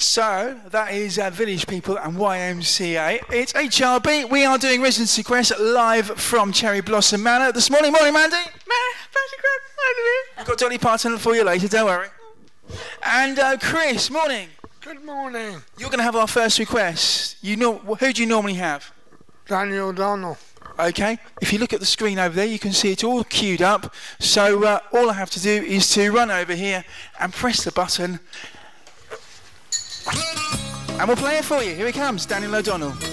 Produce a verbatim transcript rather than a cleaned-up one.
So, that is uh, Village People and Y M C A. It's H R B. We are doing Residency Quest live from Cherry Blossom Manor this morning. Morning, Mandy. I've got Dolly Parton for you later, don't worry. And uh, Chris, morning. Good morning. You're going to have our first request. You know, who do you normally have? Daniel O'Donnell. Okay, if you look at the screen over there, you can see it all queued up. So uh, all I have to do is to run over here and press the button. And we'll play it for you. Here he comes, Daniel O'Donnell.